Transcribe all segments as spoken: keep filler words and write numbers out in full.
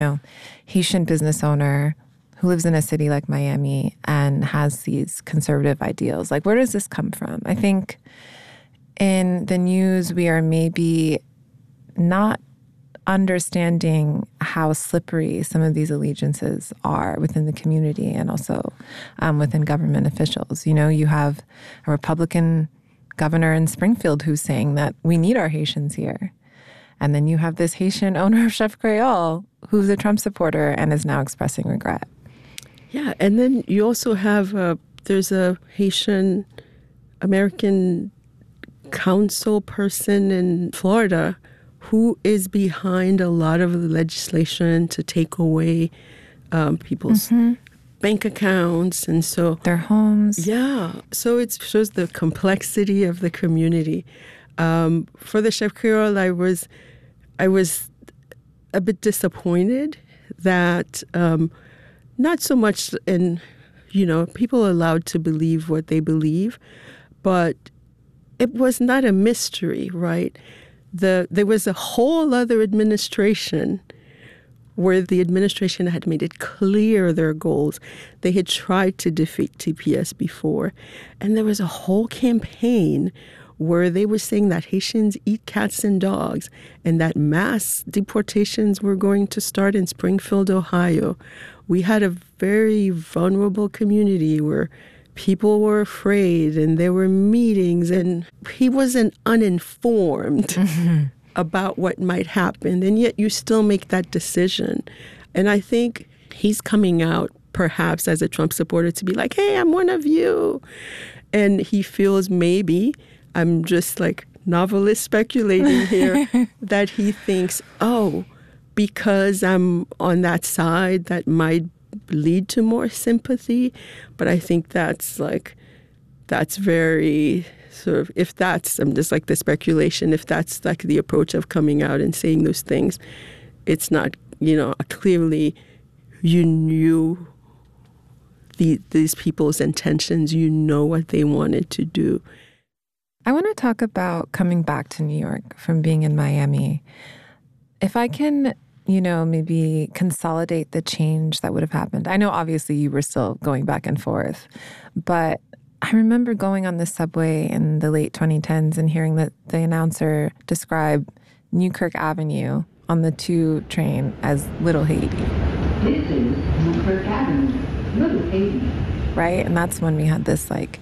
know, Haitian business owner who lives in a city like Miami and has these conservative ideals. Like, where does this come from? I think in the news, we are maybe not understanding how slippery some of these allegiances are within the community and also um, within government officials. You know, you have a Republican governor in Springfield who's saying that we need our Haitians here. And then you have this Haitian owner of Chef Creole who's a Trump supporter and is now expressing regret. Yeah, and then you also have, uh, there's a Haitian American council person in Florida who is behind a lot of the legislation to take away um, people's mm-hmm. bank accounts. And so their homes. Yeah. So it shows the complexity of the community. Um, for the Chef Creole, I was, I was a bit disappointed that um, not so much in, you know, people are allowed to believe what they believe, but it was not a mystery, right? The, there was a whole other administration where the administration had made it clear their goals. They had tried to defeat T P S before. And there was a whole campaign where they were saying that Haitians eat cats and dogs and that mass deportations were going to start in Springfield, Ohio. We had a very vulnerable community where people were afraid and there were meetings and he wasn't uninformed mm-hmm. about what might happen. And yet you still make that decision. And I think he's coming out perhaps as a Trump supporter to be like, hey, I'm one of you. And he feels maybe, I'm just like novelist speculating here, that he thinks, oh, because I'm on that side, that might lead to more sympathy. But I think that's like, that's very sort of, if that's, I'm just like the speculation, if that's like the approach of coming out and saying those things, it's not, you know, clearly you knew the, these people's intentions, you know what they wanted to do. I want to talk about coming back to New York from being in Miami. If I can, you know, maybe consolidate the change that would have happened. I know obviously you were still going back and forth, but I remember going on the subway in the late twenty tens and hearing that the announcer describe Newkirk Avenue on the two train as Little Haiti. This is Newkirk Avenue, Little Haiti. Right? And that's when we had this like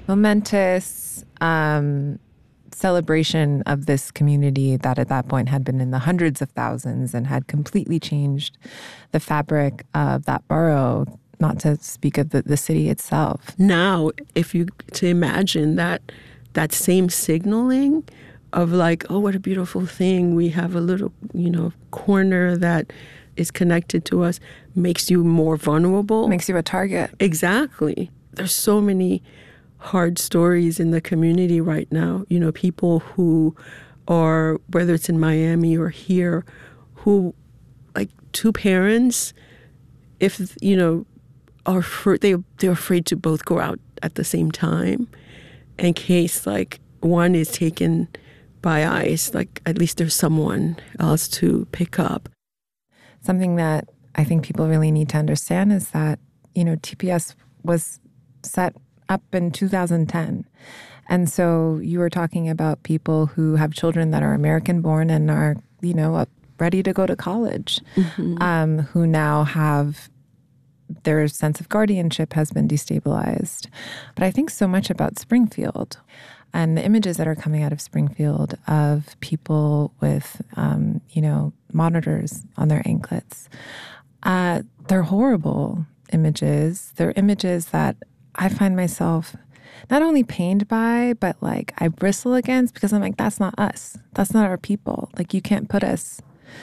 momentous um, celebration of this community that at that point had been in the hundreds of thousands and had completely changed the fabric of that borough, not to speak of the, the city itself. Now, if you to imagine that that same signaling of like, oh, what a beautiful thing, we have a little, you know, corner that is connected to us, makes you more vulnerable. Makes you a target. Exactly. There's so many hard stories in the community right now. You know, people who are, whether it's in Miami or here, who, like, two parents, if, you know, are for, they, they're afraid to both go out at the same time in case, like, one is taken by ICE, like, at least there's someone else to pick up. Something that I think people really need to understand is that, you know, T P S was set up in two thousand ten. And so you were talking about people who have children that are American born and are, you know, ready to go to college, mm-hmm. um, who now have their sense of guardianship has been destabilized. But I think so much about Springfield and the images that are coming out of Springfield of people with, um, you know, monitors on their anklets. Uh, they're horrible images. They're images that I find myself not only pained by, but like I bristle against because I'm like, that's not us. That's not our people. Like you can't put us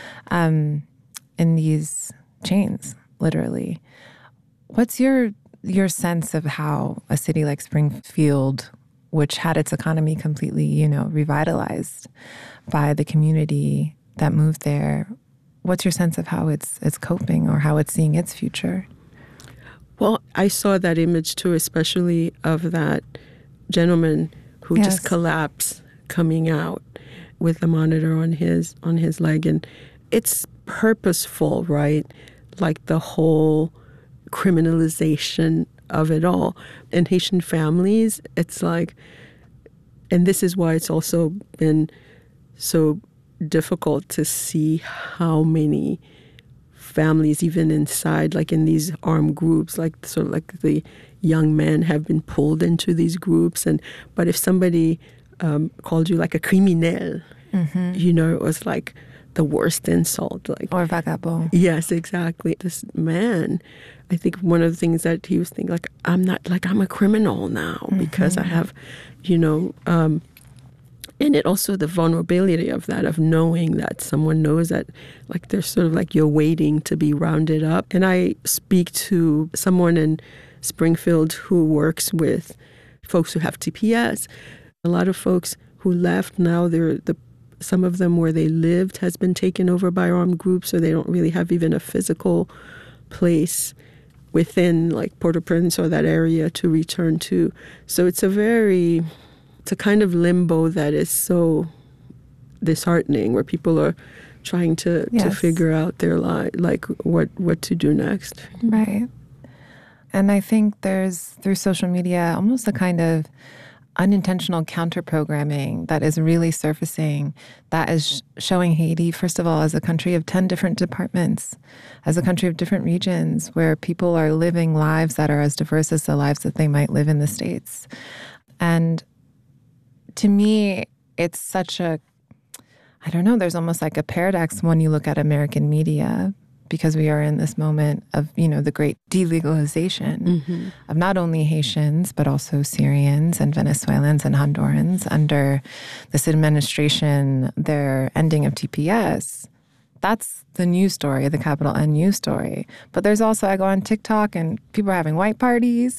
um, in these chains, literally. What's your your sense of how a city like Springfield, which had its economy completely, you know, revitalized by the community that moved there, what's your sense of how it's it's coping or how it's seeing its future? Well, I saw that image too, especially of that gentleman who yes. just collapsed coming out with a monitor on his on his leg. And it's purposeful, right? Like the whole criminalization of it all. In Haitian families, it's like, and this is why it's also been so difficult to see how many families, even inside, like in these armed groups, like sort of like the young men have been pulled into these groups. And but if somebody um, called you like a criminel, mm-hmm. you know, it was like the worst insult. Like or vagabond. Yes, exactly. This man, I think one of the things that he was thinking, like, I'm not, like, I'm a criminal now mm-hmm. because I have, you know, um, and it also the vulnerability of that, of knowing that someone knows that, like, they're sort of like you're waiting to be rounded up. And I speak to someone in Springfield who works with folks who have T P S. A lot of folks who left now, they're the some of them where they lived has been taken over by armed groups, so they don't really have even a physical place within like Port-au-Prince or that area to return to. So it's a very, it's a kind of limbo that is so disheartening, where people are trying to, yes. to figure out their life, like what, what to do next. Right. And I think there's, through social media, almost a kind of unintentional counter-programming that is really surfacing, that is sh- showing Haiti, first of all, as a country of ten different departments, as a country of different regions, where people are living lives that are as diverse as the lives that they might live in the States. And to me, it's such a, I don't know, there's almost like a paradox when you look at American media, because we are in this moment of, you know, the great delegalization mm-hmm. of not only Haitians, but also Syrians and Venezuelans and Hondurans under this administration, their ending of T P S. That's the news story, the capital N news story. But there's also, I go on TikTok and people are having white parties.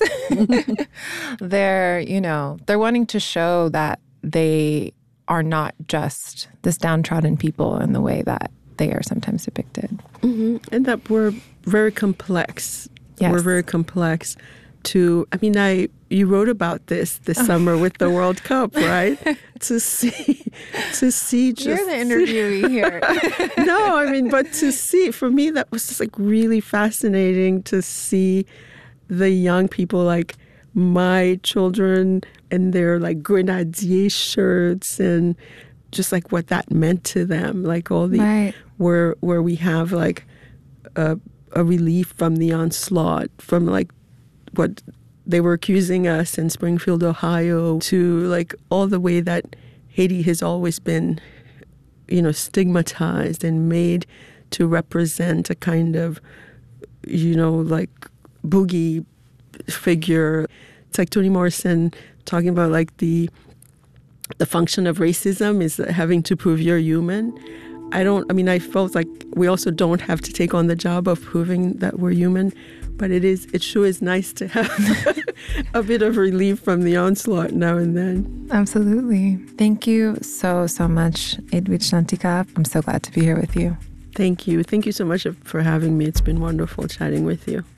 They're, you know, they're wanting to show that they are not just this downtrodden people in the way that they are sometimes depicted. Mm-hmm. And that we're very complex. Yes. We're very complex to, I mean, I you wrote about this this summer with the World Cup, right? to see, to see just... You're the interviewee here. No, I mean, but to see, for me, that was just like really fascinating to see the young people, like my children and their like grenadier shirts and just like what that meant to them, like all the right. where where we have like a, a relief from the onslaught, from like what they were accusing us in Springfield, Ohio, to like all the way that Haiti has always been, you know, stigmatized and made to represent a kind of, you know, like boogie figure. It's like Toni Morrison talking about like the the function of racism is having to prove you're human. I don't, I mean, I felt like we also don't have to take on the job of proving that we're human, but it is, it sure is nice to have a bit of relief from the onslaught now and then. Absolutely. Thank you so, so much, Edwidge Danticat. I'm so glad to be here with you. Thank you. Thank you so much for having me. It's been wonderful chatting with you.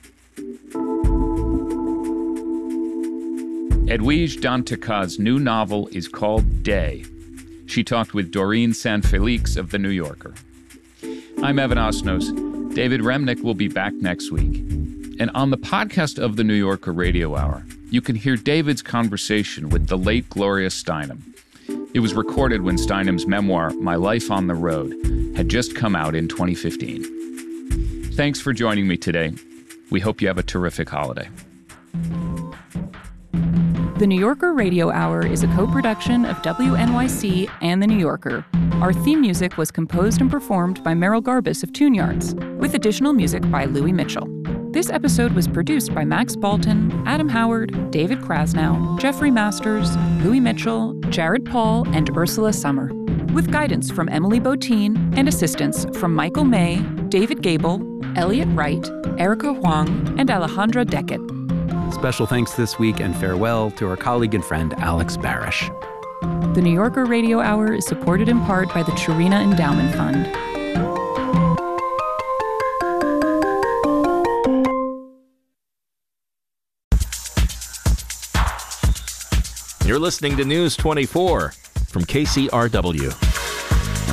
Edwidge Danticat's new novel is called Day. She talked with Doreen San-Felix of The New Yorker. I'm Evan Osnos. David Remnick will be back next week. And on the podcast of The New Yorker Radio Hour, you can hear David's conversation with the late Gloria Steinem. It was recorded when Steinem's memoir, My Life on the Road, had just come out in twenty fifteen. Thanks for joining me today. We hope you have a terrific holiday. The New Yorker Radio Hour is a co-production of W N Y C and The New Yorker. Our theme music was composed and performed by Merrill Garbus of Tune Yards, with additional music by Louis Mitchell. This episode was produced by Max Balton, Adam Howard, David Krasnow, Jeffrey Masters, Louis Mitchell, Jared Paul, and Ursula Summer, with guidance from Emily Botine and assistance from Michael May, David Gable, Elliot Wright, Erica Huang, and Alejandra Deckett. Special thanks this week and farewell to our colleague and friend Alex Barish. The New Yorker Radio Hour is supported in part by the Chirina Endowment Fund. You're listening to News twenty-four from K C R W.